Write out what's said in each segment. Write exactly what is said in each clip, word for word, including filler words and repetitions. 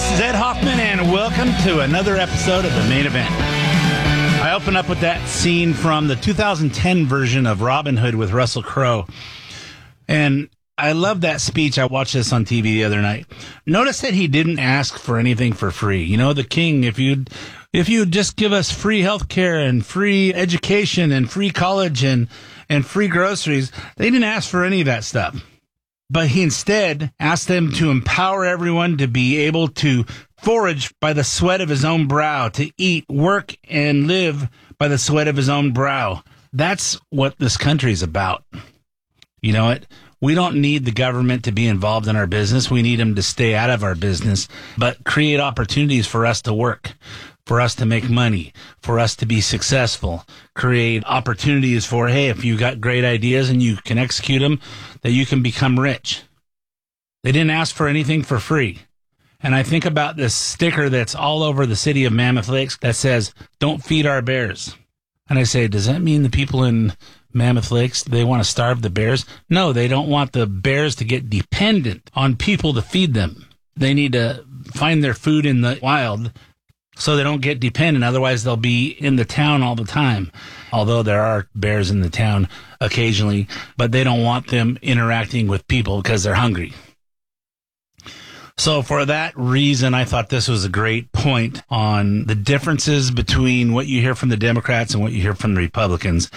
This is Ed Hoffman, and welcome to another episode of The Main Event. I open up with that scene from the two thousand ten version of Robin Hood with Russell Crowe. And I love that speech. I watched this on T V the other night. Notice that he didn't ask for anything for free. You know, the king, if you'd, if you'd just give us free health care and free education and free college and, and free groceries, they didn't ask for any of that stuff. But he instead asked them to empower everyone to be able to forage by the sweat of his own brow, to eat, work, and live by the sweat of his own brow. That's what this country is about. You know what? We don't need the government to be involved in our business. We need them to stay out of our business, but create opportunities for us to work, for us to make money, for us to be successful, create opportunities for, hey, if you got great ideas and you can execute them, that you can become rich. They didn't ask for anything for free. And I think about this sticker that's all over the city of Mammoth Lakes that says, "Don't feed our bears." And I say, does that mean the people in Mammoth Lakes, they want to starve the bears? No, they don't want the bears to get dependent on people to feed them. They need to find their food in the wild so they don't get dependent. Otherwise, they'll be in the town all the time. Although there are bears in the town occasionally, but they don't want them interacting with people because they're hungry. So for that reason, I thought this was a great point on the differences between what you hear from the Democrats and what you hear from the Republicans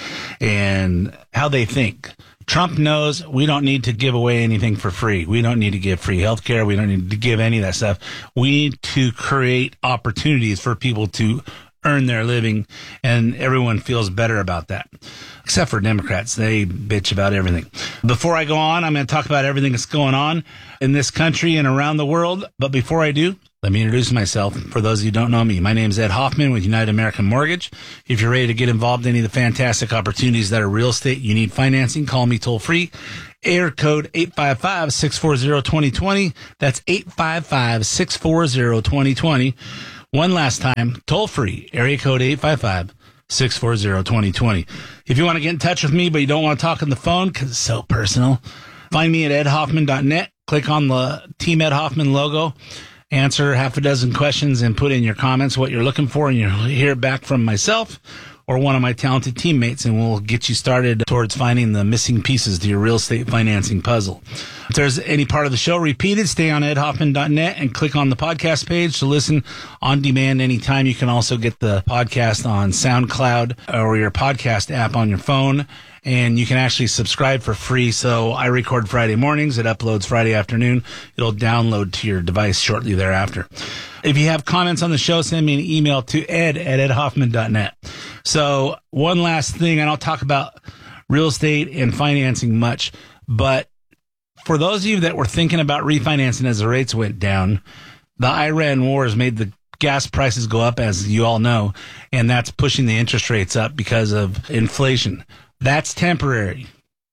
and how they think. Trump knows we don't need to give away anything for free. We don't need to give free health care. We don't need to give any of that stuff. We need to create opportunities for people to earn their living, and everyone feels better about that. Except for Democrats. They bitch about everything. Before I go on, I'm going to talk about everything that's going on in this country and around the world. But before I do, let me introduce myself. For those of you who don't know me, my name is Ed Hoffman with United American Mortgage. If you're ready to get involved in any of the fantastic opportunities that are real estate, you need financing, call me toll free. Air code eight five five, six four zero, two zero two zero. That's eight five five, six four zero, two zero two zero. One last time, toll free, area code eight five five, six four zero, two zero two zero. If you want to get in touch with me, but you don't want to talk on the phone because it's so personal, find me at ed hoffman dot net. Click on the Team Ed Hoffman logo, answer half a dozen questions, and put in your comments what you're looking for, and you'll hear back from myself or one of my talented teammates, and we'll get you started towards finding the missing pieces to your real estate financing puzzle. If there's any part of the show repeated, stay on ed hoffman dot net and click on the podcast page to listen on demand anytime. You can also get the podcast on SoundCloud or your podcast app on your phone, and you can actually subscribe for free. So I record Friday mornings. It uploads Friday afternoon. It'll download to your device shortly thereafter. If you have comments on the show, send me an email to ed at ed hoffman dot net. So one last thing, I don't talk about real estate and financing much, but for those of you that were thinking about refinancing as the rates went down, the Iran war has made the gas prices go up, as you all know, and that's pushing the interest rates up because of inflation. That's temporary.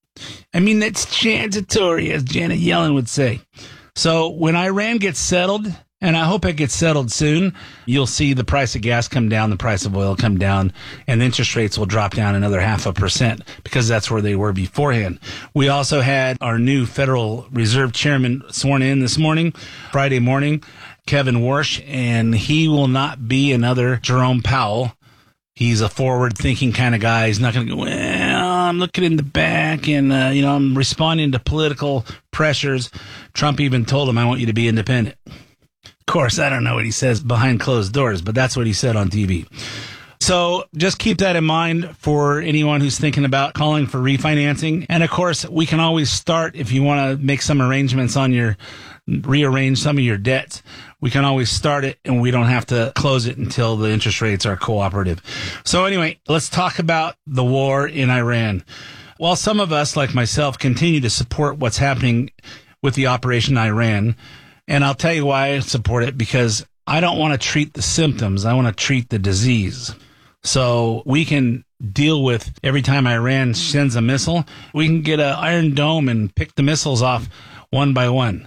I mean, that's transitory, as Janet Yellen would say. So when Iran gets settled, and I hope it gets settled soon, you'll see the price of gas come down, the price of oil come down, and interest rates will drop down another half a percent because that's where they were beforehand. We also had our new Federal Reserve Chairman sworn in this morning, Friday morning, Kevin Warsh, and he will not be another Jerome Powell. He's a forward-thinking kind of guy. He's not going to go, well, I'm looking in the back and, uh, you know, I'm responding to political pressures. Trump even told him, I want you to be independent. Of course, I don't know what he says behind closed doors, but that's what he said on T V. So just keep that in mind for anyone who's thinking about calling for refinancing. And of course, we can always start if you want to make some arrangements on your, rearrange some of your debts. We can always start it and we don't have to close it until the interest rates are cooperative. So anyway, let's talk about the war in Iran. While some of us, like myself, continue to support what's happening with the Operation Iran, and I'll tell you why I support it, because I don't want to treat the symptoms. I want to treat the disease. So we can deal with every time Iran sends a missile, we can get an Iron Dome and pick the missiles off one by one.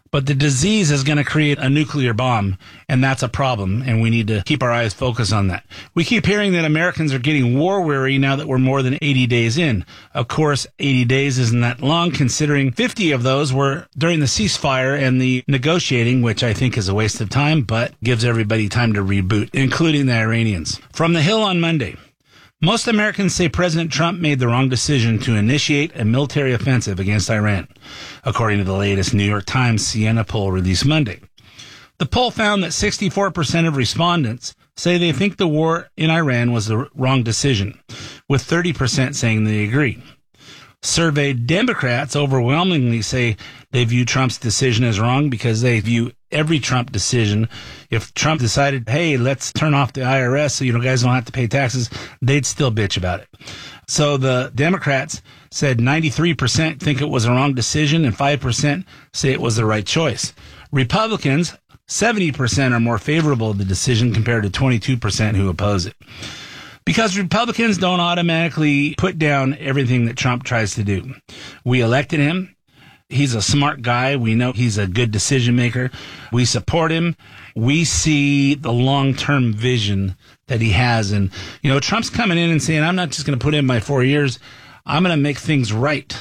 But the disease is going to create a nuclear bomb, and that's a problem, and we need to keep our eyes focused on that. We keep hearing that Americans are getting war weary now that we're more than eighty days in. Of course, eighty days isn't that long, considering fifty of those were during the ceasefire and the negotiating, which I think is a waste of time, but gives everybody time to reboot, including the Iranians. From the Hill on Monday. Most Americans say President Trump made the wrong decision to initiate a military offensive against Iran, according to the latest New York Times Siena poll released Monday. The poll found that sixty-four percent of respondents say they think the war in Iran was the wrong decision, with thirty percent saying they agree. Surveyed Democrats overwhelmingly say they view Trump's decision as wrong because they view every Trump decision. If Trump decided, hey, let's turn off the I R S so you know, guys don't have to pay taxes, they'd still bitch about it. So the Democrats said ninety-three percent think it was a wrong decision and five percent say it was the right choice. Republicans, seventy percent are more favorable to the decision compared to twenty-two percent who oppose it. Because Republicans don't automatically put down everything that Trump tries to do. We elected him. He's a smart guy. We know he's a good decision maker. We support him. We see the long-term vision that he has. And, you know, Trump's coming in and saying, I'm not just going to put in my four years. I'm going to make things right.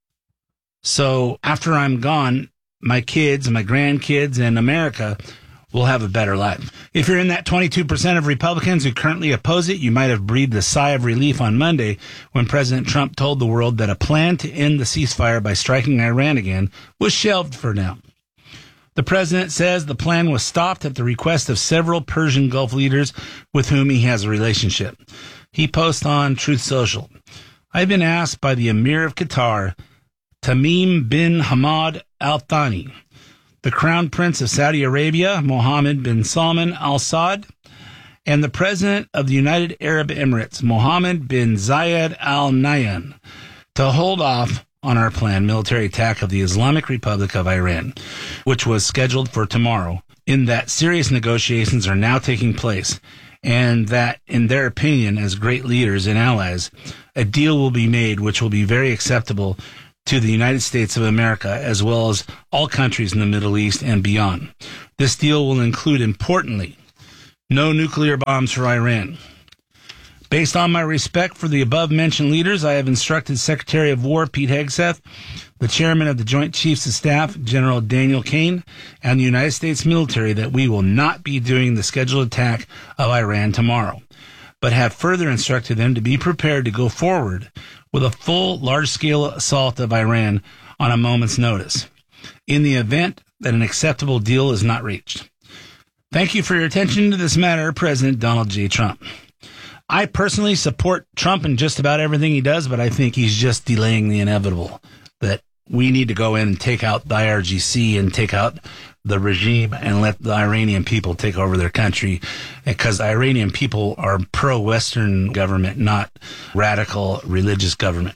So after I'm gone, my kids and my grandkids and America will have a better life. If you're in that twenty-two percent of Republicans who currently oppose it, you might have breathed a sigh of relief on Monday when President Trump told the world that a plan to end the ceasefire by striking Iran again was shelved for now. The president says the plan was stopped at the request of several Persian Gulf leaders with whom he has a relationship. He posts on Truth Social, I've been asked by the Emir of Qatar, Tamim bin Hamad Al Thani, the Crown Prince of Saudi Arabia, Mohammed bin Salman Al Saud, and the President of the United Arab Emirates, Mohammed bin Zayed Al Nahyan, to hold off on our planned military attack of the Islamic Republic of Iran, which was scheduled for tomorrow, in that serious negotiations are now taking place, and that, in their opinion, as great leaders and allies, a deal will be made which will be very acceptable to the United States of America, as well as all countries in the Middle East and beyond. This deal will include, importantly, no nuclear bombs for Iran. Based on my respect for the above-mentioned leaders, I have instructed Secretary of War Pete Hegseth, the Chairman of the Joint Chiefs of Staff, General Daniel Kane, and the United States military that we will not be doing the scheduled attack of Iran tomorrow, but have further instructed them to be prepared to go forward with a full, large-scale assault of Iran on a moment's notice, in the event that an acceptable deal is not reached. Thank you for your attention to this matter, President Donald J. Trump. I personally support Trump in just about everything he does, but I think he's just delaying the inevitable, that we need to go in and take out the I R G C and take out the regime and let the Iranian people take over their country, because the Iranian people are pro-Western government, not radical religious government.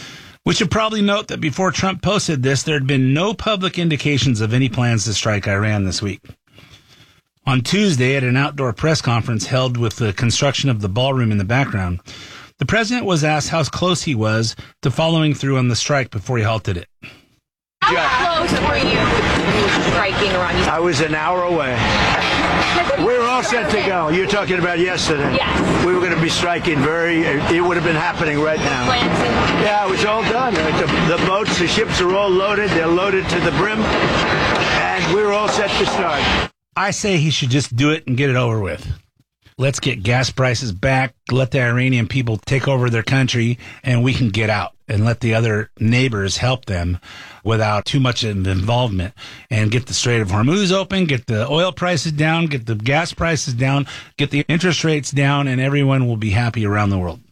We should probably note that before Trump posted this, there had been no public indications of any plans to strike Iran this week. On Tuesday, at an outdoor press conference held with the construction of the ballroom in the background, the president was asked how close he was to following through on the strike before he halted it. How close were you to striking Iran? I was an hour away. We were all set to go. You're talking about yesterday. Yes. We were going to be striking very, it would have been happening right now. Yeah, it was all done. The, the boats, the ships are all loaded. They're loaded to the brim. And we were all set to start. I say he should just do it and get it over with. Let's get gas prices back, let the Iranian people take over their country, and we can get out and let the other neighbors help them without too much involvement, and get the Strait of Hormuz open, get the oil prices down, get the gas prices down, get the interest rates down, and everyone will be happy around the world.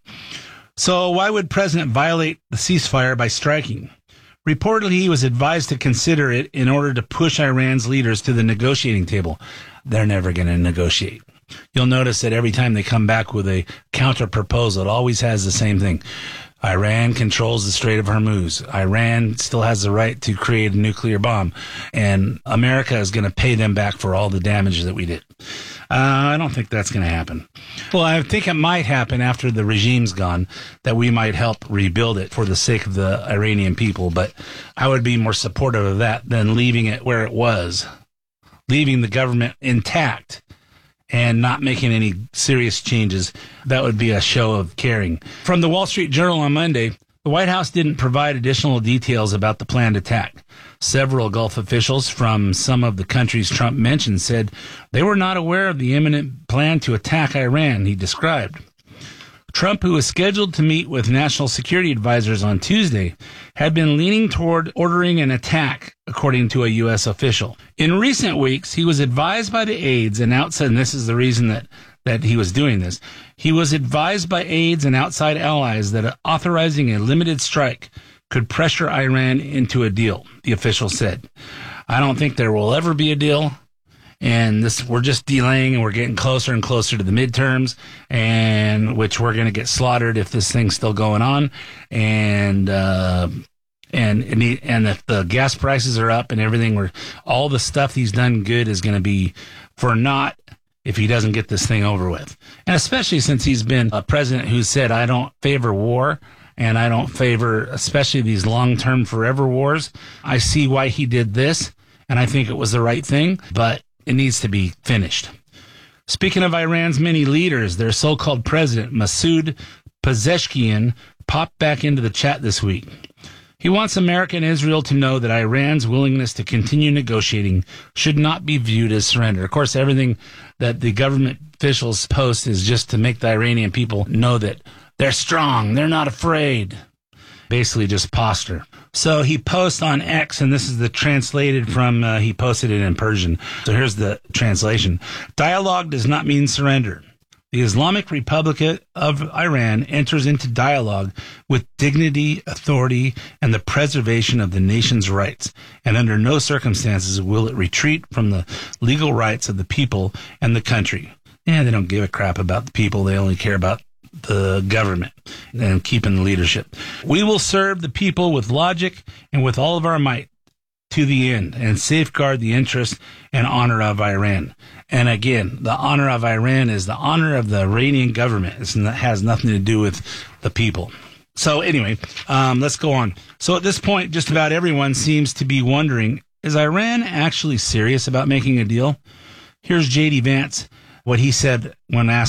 So why would President violate the ceasefire by striking? Reportedly, he was advised to consider it in order to push Iran's leaders to the negotiating table. They're never going to negotiate. You'll notice that every time they come back with a counter proposal, it always has the same thing. Iran controls the Strait of Hormuz. Iran still has the right to create a nuclear bomb. And America is going to pay them back for all the damage that we did. Uh, I don't think that's going to happen. Well, I think it might happen after the regime's gone, that we might help rebuild it for the sake of the Iranian people. But I would be more supportive of that than leaving it where it was, leaving the government intact and not making any serious changes. That would be a show of caring. From the Wall Street Journal on Monday, the White House didn't provide additional details about the planned attack. Several Gulf officials from some of the countries Trump mentioned said they were not aware of the imminent plan to attack Iran, he described. Trump, who was scheduled to meet with national security advisors on Tuesday, had been leaning toward ordering an attack, according to a U S official. In recent weeks, he was advised by the aides and outside, and this is the reason that, that he was doing this, he was advised by aides and outside allies that authorizing a limited strike could pressure Iran into a deal, the official said. I don't think there will ever be a deal. And this, we're just delaying, and we're getting closer and closer to the midterms, and which we're going to get slaughtered if this thing's still going on. And, uh, and, and, he, and if the gas prices are up and everything, we're, all the stuff he's done good is going to be for naught if he doesn't get this thing over with. And especially since he's been a president who said, I don't favor war. And I don't favor, especially these long-term forever wars. I see why he did this, and I think it was the right thing, but it needs to be finished. Speaking of Iran's many leaders, their so-called president, Masoud Pezeshkian, popped back into the chat this week. He wants America and Israel to know that Iran's willingness to continue negotiating should not be viewed as surrender. Of course, everything that the government officials post is just to make the Iranian people know that they're strong, they're not afraid. Basically just posture. So he posts on X, and this is the translated from, uh, he posted it in Persian. So here's the translation. Dialogue does not mean surrender. The Islamic Republic of Iran enters into dialogue with dignity, authority, and the preservation of the nation's rights, and under no circumstances will it retreat from the legal rights of the people and the country. Yeah, they don't give a crap about the people. They only care about the government and keeping the leadership. We will serve the people with logic and with all of our might to the end and safeguard the interest and honor of Iran. And again, the honor of Iran is the honor of the Iranian government. It has nothing to do with the people. So anyway, um, let's go on. So at this point, just about everyone seems to be wondering, is Iran actually serious about making a deal? Here's J D Vance, what he said when asked